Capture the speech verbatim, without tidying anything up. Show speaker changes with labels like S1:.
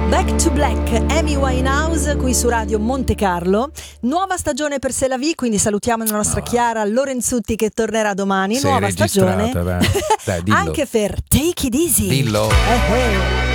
S1: Back to Black, Amy Winehouse qui su Radio Monte Carlo. Nuova stagione per C'est la vie, quindi salutiamo la nostra
S2: no.
S1: Chiara Lorenzutti che tornerà domani.
S2: Sei
S1: Nuova stagione
S2: dai, dillo.
S1: anche per Take It Easy.
S2: Dillo.
S1: Eh, eh.